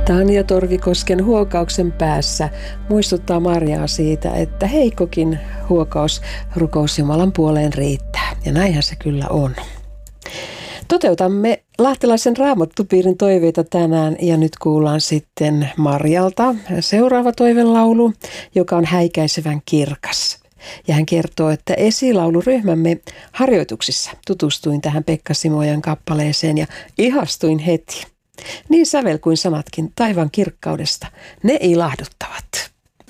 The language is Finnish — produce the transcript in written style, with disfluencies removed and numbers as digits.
Tanja Torvikosken huokauksen päässä muistuttaa Marjaa siitä, että heikkokin huokaus rukous Jumalan puoleen riittää. Ja näinhän se kyllä on. Toteutamme lahtelaisen Raamattupiirin toiveita tänään ja nyt kuullaan sitten Marjalta seuraava toivelaulu, joka on häikäisevän kirkas. Ja hän kertoo, että esilauluryhmämme harjoituksissa tutustuin tähän Pekka Simojan kappaleeseen ja ihastuin heti. Niin sävel kuin sanatkin taivaan kirkkaudesta, ne ilahduttavat.